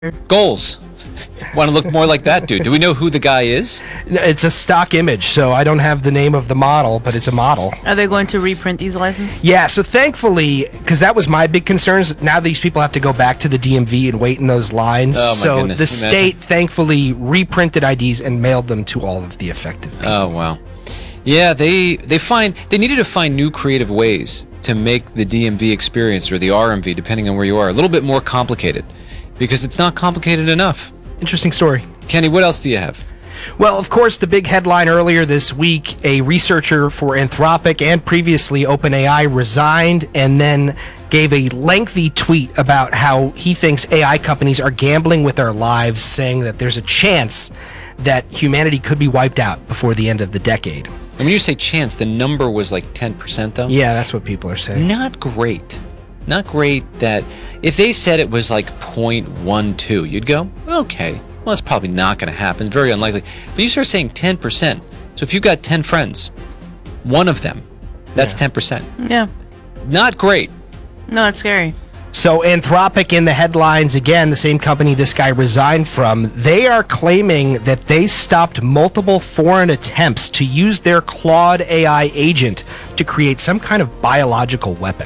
Goals. Want to look more like that dude. Do we know who the guy is? It's a stock image, so I don't have the name of the model, but it's a model. Are they going to reprint these licenses? Yeah, so thankfully, because that was my big concerns, now these people have to go back to the DMV and wait in those lines. Oh, my so goodness. the Can you state imagine? thankfully reprinted IDs and mailed them to all of the affected people. Oh, wow. Yeah, they needed to find new creative ways to make the DMV experience, or the RMV, depending on where you are, a little bit more complicated, because it's not complicated enough. Interesting story. Kenny, what else do you have? Well, of course, the big headline earlier this week, a researcher for Anthropic and previously OpenAI resigned and then gave a lengthy tweet about how he thinks AI companies are gambling with our lives, saying that there's a chance that humanity could be wiped out before the end of the decade. And when you say chance, the number was like 10%, though? Yeah, that's what people are saying. Not great. Not great that if they said it was like 0.12, you'd go, okay, well, it's probably not going to happen. Very unlikely. But you start saying 10%. So if you've got 10 friends, one of them, that's 10%. Yeah. Not great. No, it's scary. So Anthropic in the headlines, again, the same company this guy resigned from, they are claiming that they stopped multiple foreign attempts to use their Claude AI agent to create some kind of biological weapon.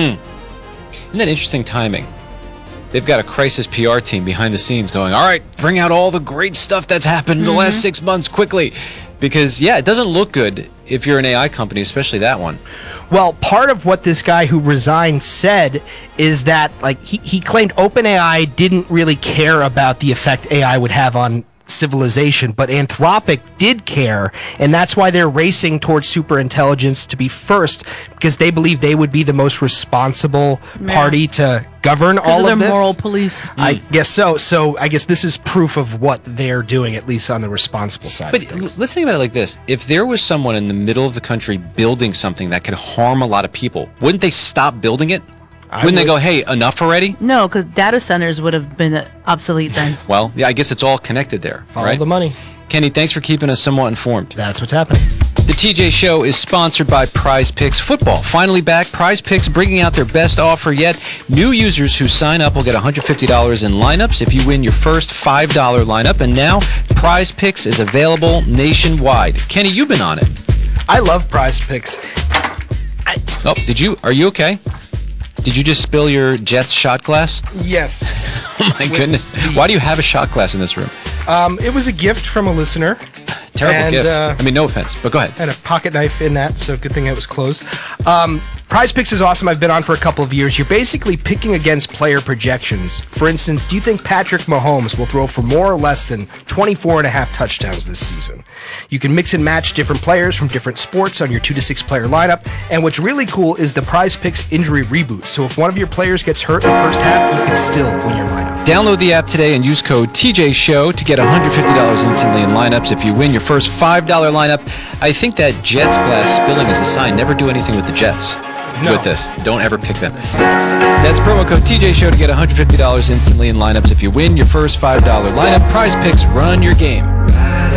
Isn't that interesting timing? They've got a crisis PR team behind the scenes going, all right, bring out all the great stuff that's happened in the last 6 months quickly. Because, yeah, it doesn't look good if you're an AI company, especially that one. Well, part of what this guy who resigned said is that, like, he claimed OpenAI didn't really care about the effect AI would have on civilization, but Anthropic did care, and that's why they're racing towards superintelligence to be first, because they believe they would be the most responsible party to govern all of their this. moral police. I guess so. So I guess this is proof of what they're doing, at least on the responsible side But of things. let's think about it like this. If there was someone in the middle of the country building something that could harm a lot of people, wouldn't they stop building it? Wouldn't they go, hey, enough already? No, because data centers would have been obsolete then. Well, yeah, I guess it's all connected there, Follow right? the money. Kenny, thanks for keeping us somewhat informed. That's what's happening. The TJ Show is sponsored by Prize Picks Football. Finally back, Prize Picks bringing out their best offer yet. New users who sign up will get $150 in lineups if you win your first $5 lineup. And now, Prize Picks is available nationwide. Kenny, you've been on it. I love Prize Picks. Oh, are you okay? Did you just spill your Jets shot glass? Yes. Oh my goodness. Why do you have a shot glass in this room? It was a gift from a listener. Terrible And, gift. I mean, no offense, but go ahead. Had a pocket knife in that, so good thing it was closed. Prize Picks is awesome. I've been on for a couple of years. You're basically picking against player projections. For instance, do you think Patrick Mahomes will throw for more or less than 24 and a half touchdowns this season? You can mix and match different players from different sports on your 2 to 6 player lineup. And what's really cool is the Prize Picks injury reboot. So if one of your players gets hurt in the first half, you can still win your lineup. Download the app today and use code TJSHOW to get $150 instantly in lineups if you win your first $5 lineup. I think that Jets glass spilling is a sign. Never do anything with the Jets. No. With this. Don't ever pick them. That's promo code TJSHOW to get $150 instantly in lineups if you win your first $5 lineup. Prize Picks, run your game.